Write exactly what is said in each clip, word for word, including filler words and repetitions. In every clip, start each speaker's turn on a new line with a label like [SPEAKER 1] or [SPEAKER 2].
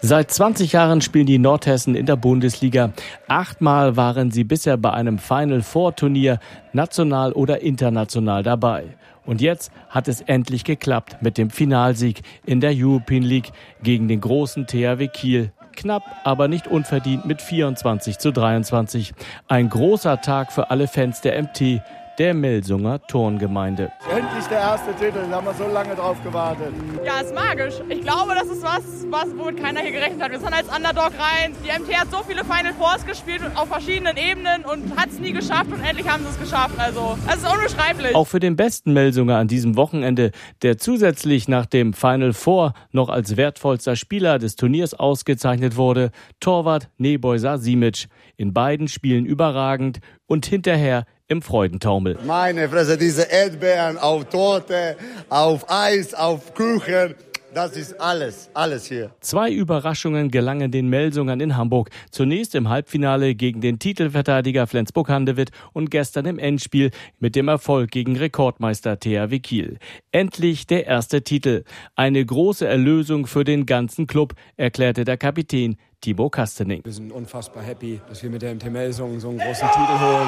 [SPEAKER 1] Seit zwanzig Jahren spielen die Nordhessen in der Bundesliga. Achtmal waren sie bisher bei einem Final-Four-Turnier national oder international dabei. Und jetzt hat es endlich geklappt mit dem Finalsieg in der European League gegen den großen T H W Kiel. Knapp, aber nicht unverdient mit vierundzwanzig zu dreiundzwanzig. Ein großer Tag für alle Fans der M T, der Melsunger Turngemeinde.
[SPEAKER 2] Endlich der erste Titel, da haben wir so lange drauf gewartet.
[SPEAKER 3] Ja, ist magisch. Ich glaube, das ist was, was womit keiner hier gerechnet hat. Wir sind als Underdog rein. Die M T hat so viele Final Fours gespielt auf verschiedenen Ebenen und hat es nie geschafft und endlich haben sie es geschafft. Also, es ist unbeschreiblich.
[SPEAKER 1] Auch für den besten Melsunger an diesem Wochenende, der zusätzlich nach dem Final Four noch als wertvollster Spieler des Turniers ausgezeichnet wurde, Torwart Nebojša Simić. In beiden Spielen überragend und hinterher im Freudentaumel.
[SPEAKER 2] Meine Fresse, diese Erdbeeren auf Torte, auf Eis, auf Kuchen, das ist alles, alles hier.
[SPEAKER 1] Zwei Überraschungen gelangen den Melsungern in Hamburg. Zunächst im Halbfinale gegen den Titelverteidiger Flensburg-Handewitt und gestern im Endspiel mit dem Erfolg gegen Rekordmeister T H W Kiel. Endlich der erste Titel. Eine große Erlösung für den ganzen Club, erklärte der Kapitän Timo Kastening.
[SPEAKER 4] Wir sind unfassbar happy, dass wir mit der M T Melsungen so einen großen Titel holen.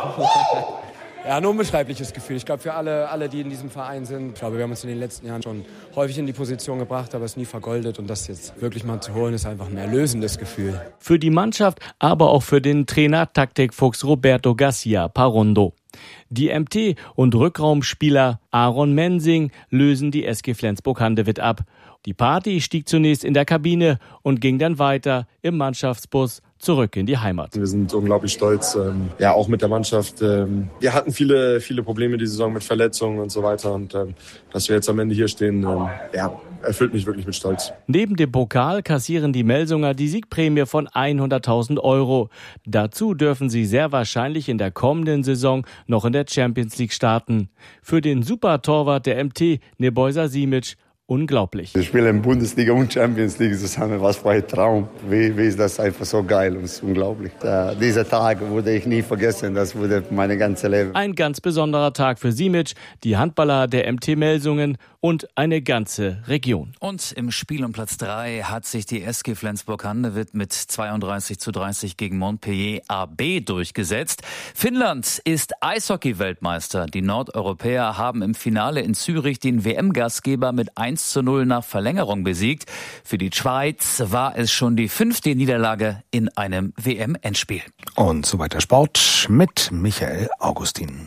[SPEAKER 4] Ja, ein unbeschreibliches Gefühl. Ich glaube, für alle, alle, die in diesem Verein sind, ich glaube, wir haben uns in den letzten Jahren schon häufig in die Position gebracht, aber es nie vergoldet. Und das jetzt wirklich mal zu holen, ist einfach ein erlösendes Gefühl.
[SPEAKER 1] Für die Mannschaft, aber auch für den Trainer Taktikfuchs Roberto Garcia Parondo. Die M T und Rückraumspieler Aaron Mensing lösen die S G Flensburg-Handewitt ab. Die Party stieg zunächst in der Kabine und ging dann weiter im Mannschaftsbus zurück in die Heimat.
[SPEAKER 5] Wir sind unglaublich stolz, ähm, ja auch mit der Mannschaft. Ähm, wir hatten viele, viele Probleme die Saison mit Verletzungen und so weiter und ähm, dass wir jetzt am Ende hier stehen, ähm, ja, erfüllt mich wirklich mit Stolz.
[SPEAKER 1] Neben dem Pokal kassieren die Melsunger die Siegprämie von hunderttausend Euro. Dazu dürfen sie sehr wahrscheinlich in der kommenden Saison noch in der Champions League starten. Für den Super-Torwart der M T, Nebojša Simić, unglaublich.
[SPEAKER 2] Wir spielen in Bundesliga und Champions League zusammen. Was für ein Traum. Wie, wie ist das einfach so geil und ist unglaublich. Äh, dieser Tag würde ich nie vergessen. Das wurde meine ganze Leben.
[SPEAKER 1] Ein ganz besonderer Tag für Simić, die Handballer der M T Melsungen und eine ganze Region.
[SPEAKER 6] Und im Spiel um Platz drei hat sich die S G Flensburg-Handewitt mit zweiunddreißig zu dreißig gegen Montpellier A B durchgesetzt. Finnland ist Eishockey-Weltmeister. Die Nordeuropäer haben im Finale in Zürich den W M-Gastgeber mit eins zu null nach Verlängerung besiegt. Für die Schweiz war es schon die fünfte Niederlage in einem W M-Endspiel.
[SPEAKER 7] Und so weiter Sport mit Michael Augustin.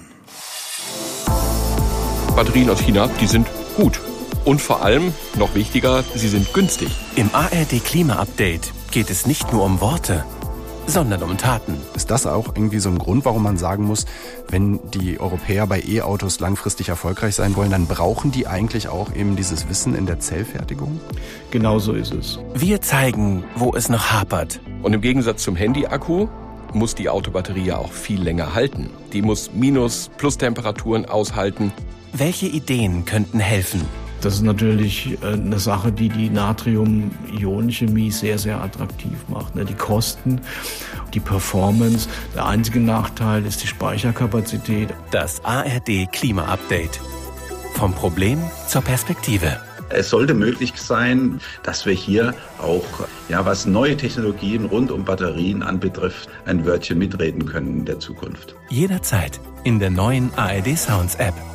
[SPEAKER 8] Batterien aus China, die sind gut. Und vor allem, noch wichtiger, sie sind günstig.
[SPEAKER 9] Im A R D Klima-Update geht es nicht nur um Worte, sondern um Taten.
[SPEAKER 7] Ist das auch irgendwie so ein Grund, warum man sagen muss, wenn die Europäer bei E-Autos langfristig erfolgreich sein wollen, dann brauchen die eigentlich auch eben dieses Wissen in der Zellfertigung?
[SPEAKER 10] Genau so ist es.
[SPEAKER 9] Wir zeigen, wo es noch hapert.
[SPEAKER 8] Und im Gegensatz zum Handy-Akku muss die Autobatterie ja auch viel länger halten. Die muss Minus-, Plus-Temperaturen aushalten.
[SPEAKER 9] Welche Ideen könnten helfen?
[SPEAKER 10] Das ist natürlich eine Sache, die die Natrium-Ionen-Chemie sehr, sehr attraktiv macht. Die Kosten, die Performance. Der einzige Nachteil ist die Speicherkapazität.
[SPEAKER 9] Das A R D Klima-Update. Vom Problem zur Perspektive.
[SPEAKER 11] Es sollte möglich sein, dass wir hier auch, ja, was neue Technologien rund um Batterien anbetrifft, ein Wörtchen mitreden können in der Zukunft.
[SPEAKER 9] Jederzeit in der neuen A R D Sounds App.